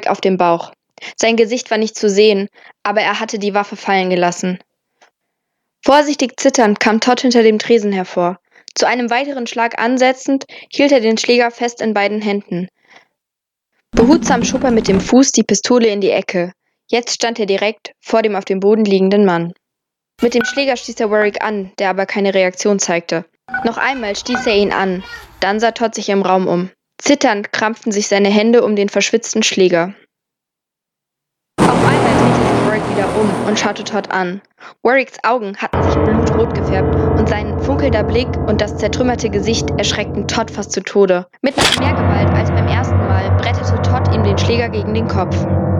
Warwick auf den Bauch. Sein Gesicht war nicht zu sehen, aber er hatte die Waffe fallen gelassen. Vorsichtig zitternd kam Todd hinter dem Tresen hervor. Zu einem weiteren Schlag ansetzend, hielt er den Schläger fest in beiden Händen. Behutsam schob er mit dem Fuß die Pistole in die Ecke. Jetzt stand er direkt vor dem auf dem Boden liegenden Mann. Mit dem Schläger stieß er Warwick an, der aber keine Reaktion zeigte. Noch einmal stieß er ihn an. Dann sah Todd sich im Raum um. Zitternd krampften sich seine Hände um den verschwitzten Schläger. Auf einmal drehte sich Warwick wieder um und schaute Todd an. Warwicks Augen hatten sich blutrot gefärbt und sein funkelnder Blick und das zertrümmerte Gesicht erschreckten Todd fast zu Tode. Mit noch mehr Gewalt als beim ersten Mal brettete Todd ihm den Schläger gegen den Kopf.